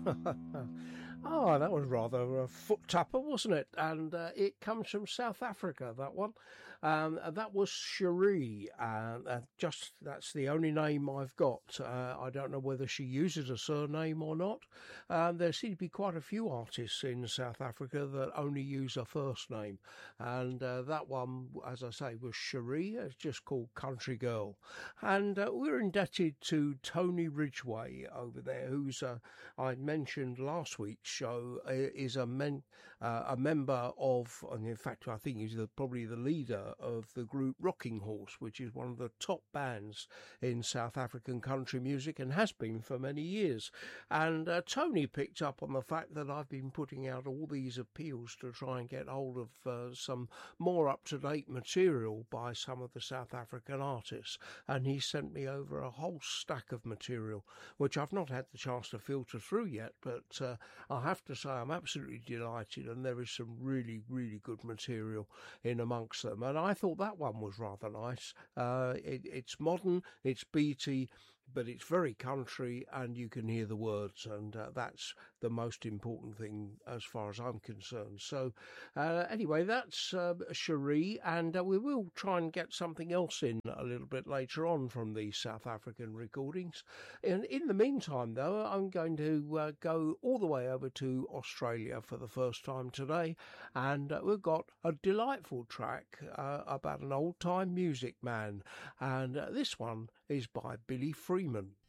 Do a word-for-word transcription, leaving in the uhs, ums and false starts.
Oh, that was rather a foot tapper, wasn't it? And uh, it comes from South Africa, that one. Um, that was Cherie. Uh, uh, just that's the only name I've got. Uh, I don't know whether she uses a surname or not. Um, there seem to be quite a few artists in South Africa that only use a first name. And uh, that one, as I say, was Cherie. It's just called Country Girl. And uh, we're indebted to Tony Ridgway over there, who's, uh, I mentioned last week's show, uh, is a men, uh, a member of, and in fact I think he's the, probably the leader of the group Rocking Horse, which is one of the top bands in South African country music and has been for many years. And uh, Tony picked up on the fact that I've been putting out all these appeals to try and get hold of uh, some more up-to-date material by some of the South African artists, and he sent me over a whole stack of material which I've not had the chance to filter through yet, but uh, I have to say I'm absolutely delighted, and there is some really, really good material in amongst them. And I thought that one was rather nice. Uh, it, it's modern, it's beaty, but it's very country, and you can hear the words, and uh, that's the most important thing as far as I'm concerned. So uh, anyway, that's uh, Cherie, and uh, we will try and get something else in a little bit later on from these South African recordings. And in the meantime, though, I'm going to uh, go all the way over to Australia for the first time today, and uh, we've got a delightful track uh, about an old-time music man, and uh, this one is by Billy Freeman.